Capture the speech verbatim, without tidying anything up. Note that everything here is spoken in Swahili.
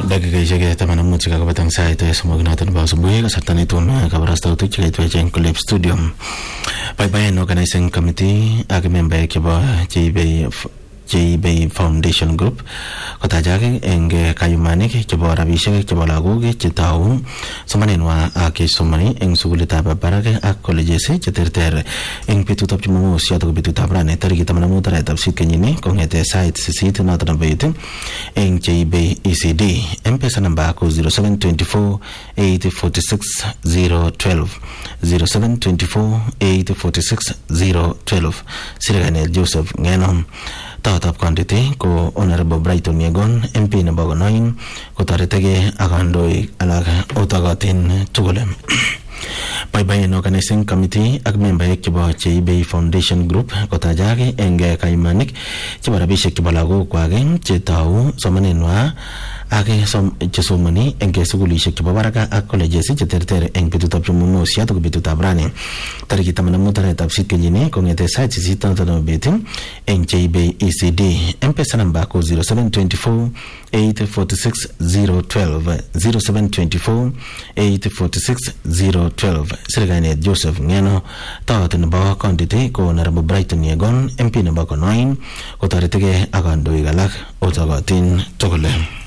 dakikaishek taman ak mut chekakobata eng sait somok noton nebo asubuhi kasarta netun kabarastautik chekaitwech eng Collab Studio. Baibaen Organizing Committee ak membaek chebo J B Foundation Group kotajake eng kayumanik chebo rabishek chebo lagok chetau somanenwa ak somani eng sukulitab barak ak colleges cheterter eng betutab Jumamos yotok betutab rani tarik taman ak mut arawetab sisit kenyini kongete sait sisit noton nebo bet eng J B E C D. M-Pesa namba ko zero seven two four eight four six zero one two zero seven two four eight four six zero one two. Sirikane Joseph Ngeno. Tawatap kandite ko Honorable Brighton Yegon M P nebo Konoin kotoretege ak kandoik alak otakatin tugul. Baibaen Organizing Committee ak membaek chebo J B Foundation Group kotajake eng kaimanik chebo rabishek chebo lagok kwak chetau somanenwa ak chesomani eng sukulishek chebo barak ak colleges cheterter eng betutab Jumamos yotok betutab rani tarik taman ak mut arawetab sisit kenyini kongete sait sisit noton nebo bet eng J B E C D. M-Pesa namba ko zero seven two four eight four six zero one two zero seven two four eight four six zero one two. Sirikane Joseph Ngeno. Tawat nebo kandite ko Honorable Brighton Yegon M P nebo Konoin kotoretege ak kandoik alak otakatin tugul.